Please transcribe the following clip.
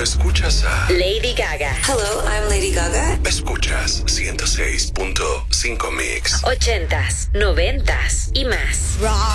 escuchas a Lady Gaga. Hello, I'm Lady Gaga. Escuchas 106.5 Mix. 80s, 90s y más.